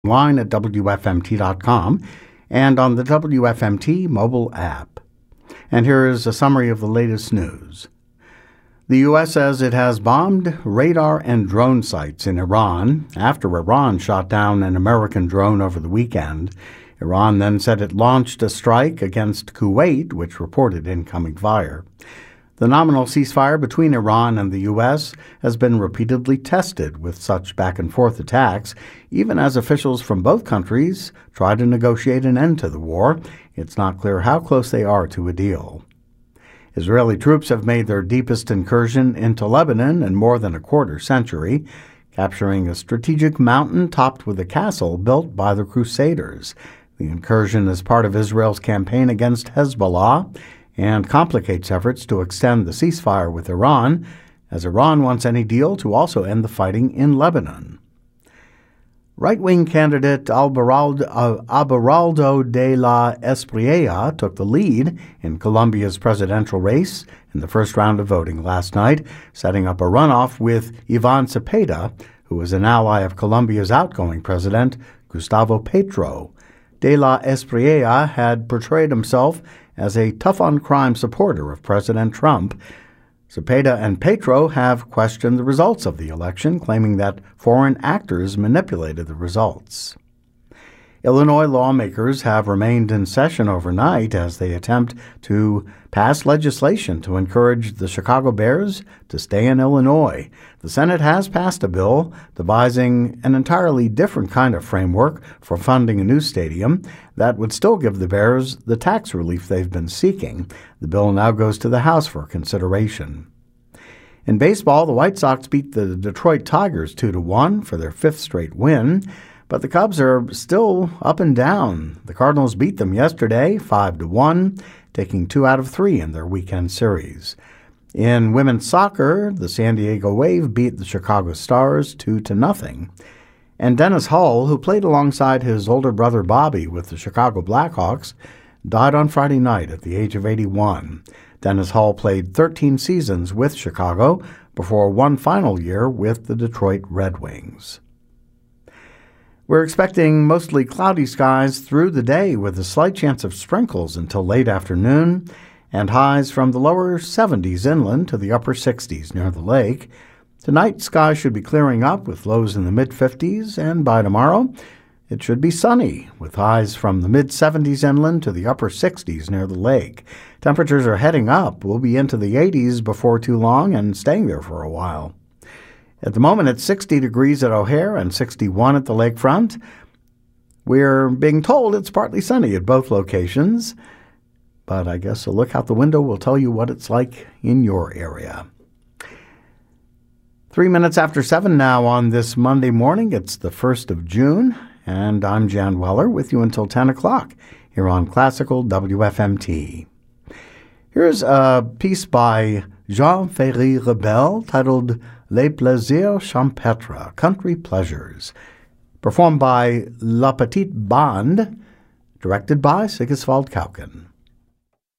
online at WFMT.com and on the WFMT mobile app. And here is a summary of the latest news. The U.S. says it has bombed radar and drone sites in Iran after Iran shot down an American drone over the weekend. Iran then said it launched a strike against Kuwait, which reported incoming fire. The nominal ceasefire between Iran and the U.S. has been repeatedly tested with such back-and-forth attacks, even as officials from both countries try to negotiate an end to the war. It's not clear how close they are to a deal. Israeli troops have made their deepest incursion into Lebanon in more than a quarter century, capturing a strategic mountain topped with a castle built by the Crusaders. The incursion is part of Israel's campaign against Hezbollah and complicates efforts to extend the ceasefire with Iran, as Iran wants any deal to also end the fighting in Lebanon. Right-wing candidate Abelardo de la Espriella took the lead in Colombia's presidential race in the first round of voting last night, setting up a runoff with Iván Cepeda, who was an ally of Colombia's outgoing president, Gustavo Petro. De la Espriella had portrayed himself as a tough-on-crime supporter of President Trump. Cepeda and Petro have questioned the results of the election, claiming that foreign actors manipulated the results. Illinois lawmakers have remained in session overnight as they attempt to pass legislation to encourage the Chicago Bears to stay in Illinois. The Senate has passed a bill devising an entirely different kind of framework for funding a new stadium that would still give the Bears the tax relief they've been seeking. The bill now goes to the House for consideration. In baseball, the White Sox beat the Detroit Tigers 2-1 for their fifth straight win. But the Cubs are still up and down. The Cardinals beat them yesterday 5-1, taking 2 out of 3 in their weekend series. In women's soccer, the San Diego Wave beat the Chicago Stars 2-0. And Dennis Hull, who played alongside his older brother Bobby with the Chicago Blackhawks, died on Friday night at the age of 81. Dennis Hull played 13 seasons with Chicago before one final year with the Detroit Red Wings. We're expecting mostly cloudy skies through the day with a slight chance of sprinkles until late afternoon, and highs from the lower 70s inland to the upper 60s near the lake. Tonight, skies should be clearing up with lows in the mid-50s, and by tomorrow, it should be sunny with highs from the mid-70s inland to the upper 60s near the lake. Temperatures are heading up. We'll be into the 80s before too long and staying there for a while. At the moment, it's 60 degrees at O'Hare and 61 at the lakefront. We're being told it's partly sunny at both locations, but I guess a look out the window will tell you what it's like in your area. 3 minutes after 7 now on this Monday morning. It's the 1st of June, and I'm Jan Weller with you until 10 o'clock here on Classical WFMT. Here's a piece by Jean-Ferry Rebel titled Les Plaisirs Champêtres, Country Pleasures, performed by La Petite Bande, directed by Sigiswald Kauken.